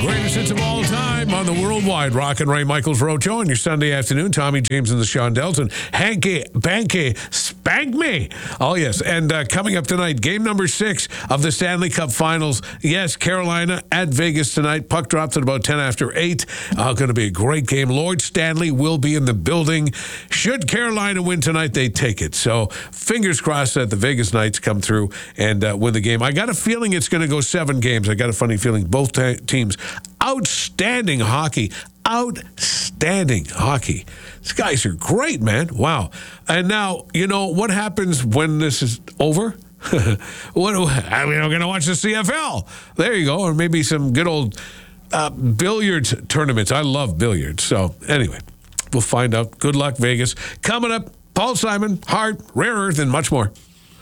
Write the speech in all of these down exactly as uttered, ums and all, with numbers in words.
Greatest hits of all time on the worldwide Rock and Ray Michaels Road Show on your Sunday afternoon. Tommy James and the Shondells and Hanky Banky Spank Me. Oh, yes. And uh, coming up tonight, game number six of the Stanley Cup Finals. Yes, Carolina at Vegas tonight. Puck drops at about ten after eight. Uh, going to be a great game. Lord Stanley will be in the building. Should Carolina win tonight, they take it. So fingers crossed that the Vegas Knights come through and uh, win the game. I got a feeling it's going to go seven games. I got a funny feeling both t- teams. Outstanding hockey. Outstanding hockey. These guys are great, man. Wow. And now, you know, what happens when this is over? what? I mean, I'm going to watch the C F L. There you go. Or maybe some good old uh, billiards tournaments. I love billiards. So, anyway, we'll find out. Good luck, Vegas. Coming up, Paul Simon, Hart, Rare Earth, and much more.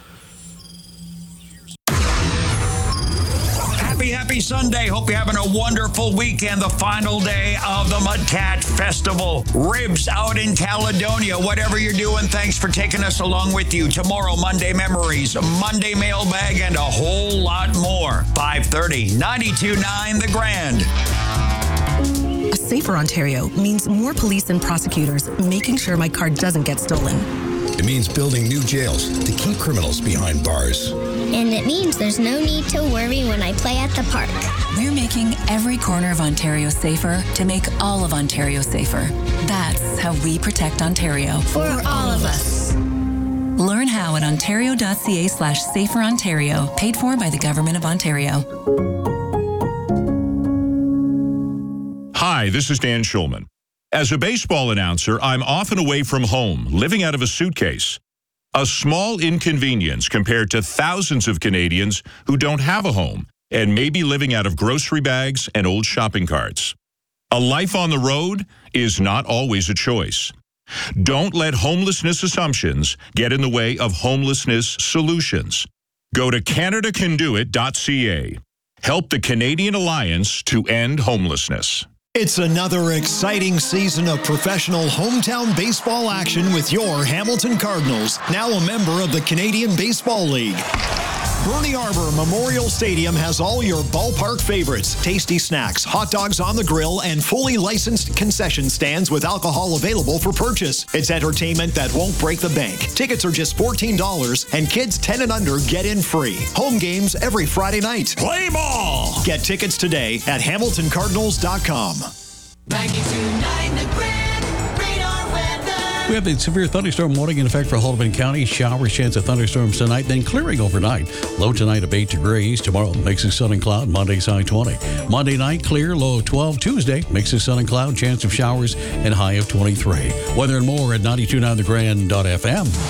Happy, happy Sunday. Hope you're having a wonderful weekend. The final day of the Mudcat Festival. Ribs out in Caledonia. Whatever you're doing, thanks for taking us along with you. Tomorrow, Monday Memories, Monday Mailbag, and a whole lot more. five thirty, ninety-two point nine The Grand. A safer Ontario means more police and prosecutors making sure my car doesn't get stolen. It means building new jails to keep criminals behind bars. And it means there's no need to worry when I play at the park. We're making every corner of Ontario safer to make all of Ontario safer. That's how we protect Ontario. For all of us. Learn how at ontario.ca slash safer Ontario, paid for by the Government of Ontario. Hi, this is Dan Schulman. As a baseball announcer, I'm often away from home, living out of a suitcase. A small inconvenience compared to thousands of Canadians who don't have a home and may be living out of grocery bags and old shopping carts. A life on the road is not always a choice. Don't let homelessness assumptions get in the way of homelessness solutions. Go to canada can do it dot c a. Help the Canadian Alliance to End Homelessness. It's another exciting season of professional hometown baseball action with your Hamilton Cardinals, now a member of the Canadian Baseball League. Burnie Arbor Memorial Stadium has all your ballpark favorites, tasty snacks, hot dogs on the grill, and fully licensed concession stands with alcohol available for purchase. It's entertainment that won't break the bank. Tickets are just fourteen dollars, and kids ten and under get in free. Home games every Friday night. Play ball! Get tickets today at hamilton cardinals dot com. ninety-two point nine The Grand. Radar weather. We have a severe thunderstorm warning in effect for Haldimand County. Showers, chance of thunderstorms tonight, then clearing overnight. Low tonight of eight degrees. Tomorrow, mix of sun and cloud. Monday's high twenty. Monday night, clear, low of twelve. Tuesday, mix of sun and cloud, chance of showers, and high of twenty-three. Weather and more at ninety-two point nine the grand dot f m.